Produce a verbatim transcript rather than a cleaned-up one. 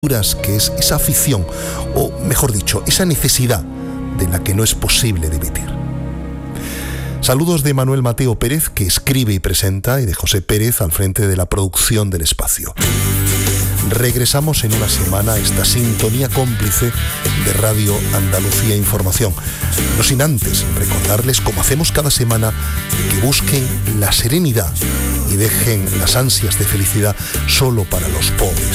que es esa afición, o mejor dicho, esa necesidad de la que no es posible dimitir. Saludos de Manuel Mateo Pérez, que escribe y presenta, y de José Pérez al frente de la producción del espacio. Regresamos en una semana a esta sintonía cómplice de Radio Andalucía Información. No sin antes recordarles, como hacemos cada semana, que busquen la serenidad y dejen las ansias de felicidad solo para los pobres.